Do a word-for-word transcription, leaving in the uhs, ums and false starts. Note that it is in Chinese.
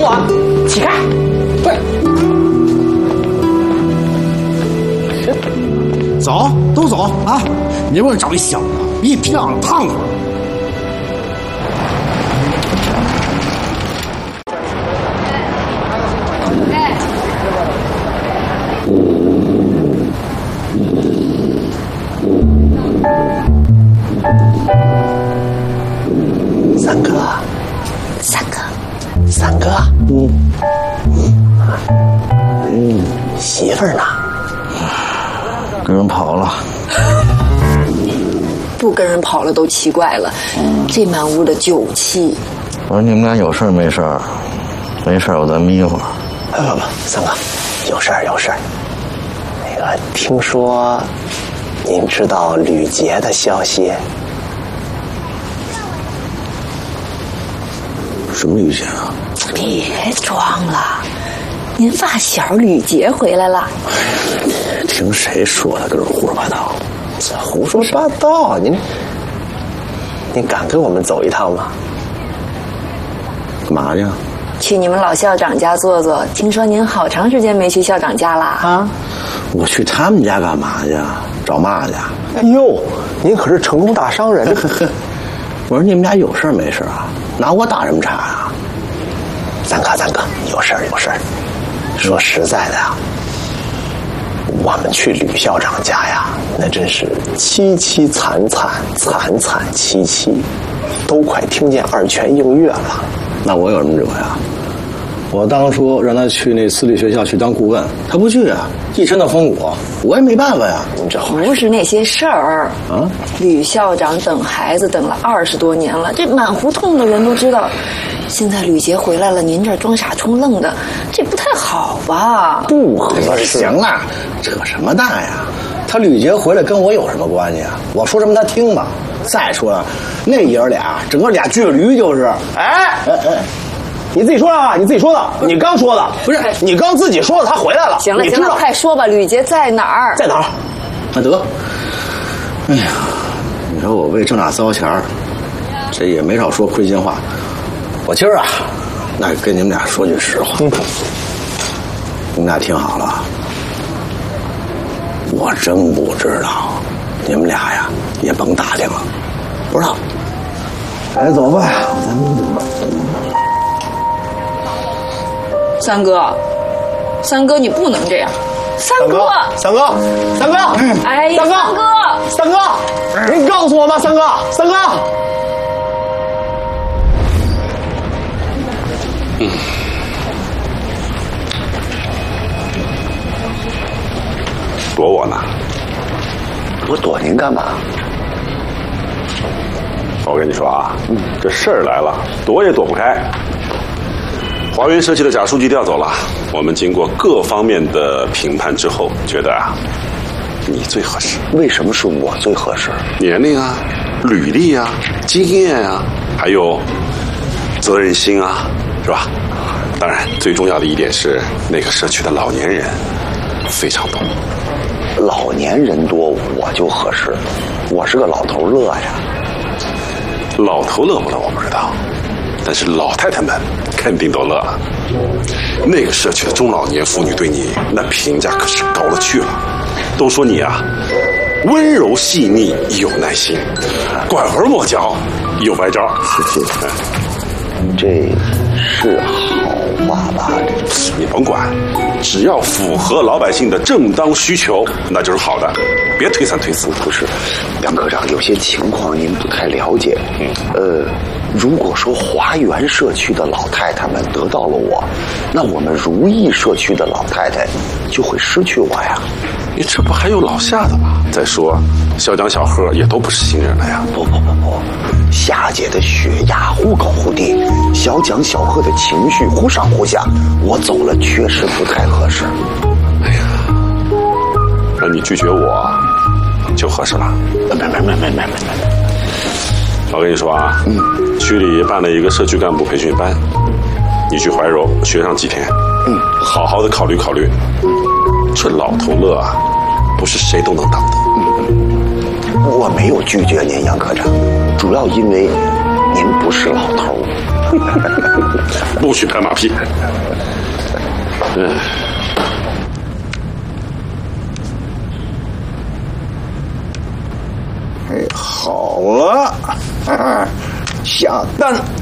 我起开，对，走，都走啊！你给我找一小子，比你漂亮烫快。 三哥， 三哥， 三哥，嗯，嗯，媳妇儿呢？ 跟人跑了。 不跟人跑了都奇怪了，这满屋的酒气。 我说你们俩有事没事儿？没事儿我再眯会儿。 不不不，三哥，有事儿有事儿。那个听说您知道吕杰的消息？ 什么吕杰啊？ 别装了，您发小吕杰回来了。 听谁说的？跟这胡说八道。 这胡说八道！您您敢跟我们走一趟吗？ 干嘛去？ 去你们老校长家坐坐。听说您好长时间没去校长家了啊？我去他们家干嘛去？找嘛去？ 哎呦，您可是成功大商人！ 我说你们俩有事没事啊？拿我打什么岔啊？ 三哥，三哥，有事儿有事儿。说实在的啊，我们去吕校长家呀，那真是凄凄惨惨，惨惨戚戚，都快听见二泉映月了。 那我有什么辙呀？我当初让他去那私立学校去当顾问，他不去啊，一身的风骨，我也没办法呀。 您这话不是那些事儿啊！ 吕校长等孩子等了二十多年了，这满胡同的人都知道。现在吕杰回来了，您这装傻充愣的，这不太好吧？ 不合适。 行了，扯什么淡呀？他吕杰回来跟我有什么关系啊？我说什么他听吧。再说了，那爷儿俩整个俩倔驴就是。 哎哎哎！你自己说的啊！你自己说的，你刚说的，不是你刚自己说的，他回来了。 行了行了，快说吧，吕杰在哪儿？ 在哪儿？ 那得，哎呀，你说我为这那糟钱儿，这也没少说亏心话。我今儿啊，那跟你们俩说句实话，嗯、你们俩听好了，我真不知道，你们俩呀也甭打听了，不知道。赶紧走吧，咱们走。 三哥，三哥，你不能这样。三哥， 三哥，三哥， 哎呀，三哥， 三哥，您告诉我吧，三哥，三哥。 嗯，躲我呢？ 我躲您干嘛？ 我跟你说啊，嗯，这事儿来了，躲也躲不开。华源社区的假数据调走了，我们经过各方面的评判之后，觉得啊，你最合适。 为什么是我最合适？ 年龄啊，履历啊，经验啊，还有责任心啊，是吧？当然，最重要的一点是，那个社区的老年人非常多。 老年人多，我就合适。我是个老头乐呀。 老头乐不乐我不知道，但是老太太们肯定都乐了。那个社区的中老年妇女对你那评价可是高了去了，都说你啊温柔细腻有耐心，拐弯抹角有歪招。 这是好话吧？ 你甭管，只要符合老百姓的正当需求，那就是好的，别推三推四。 不是，杨科长，有些情况您不太了解。嗯，呃，如果说华源社区的老太太们得到了我，那我们如意社区的老太太就会失去我呀。 你这不还有老夏的吗？再说，校长小贺也都不是新人了呀。 不不不不，夏姐的血压忽高忽低，小蒋小贺的情绪忽上忽下，我走了确实不太合适。 哎呀，那你拒绝我就合适了。 没没没没没没没。 我跟你说啊，嗯，区里办了一个社区干部培训班，你去怀柔学上几天，嗯，好好的考虑考虑。嗯，这老头乐啊，不是谁都能当的。 嗯，我没有拒绝您，杨科长，主要因为您不是老头， 不许拍马屁。嗯。 哎，好了，啊，下蛋。